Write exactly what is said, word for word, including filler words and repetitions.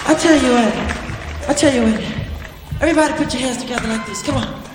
I tell you what. I tell you what. Everybody put your hands together like this. Come on.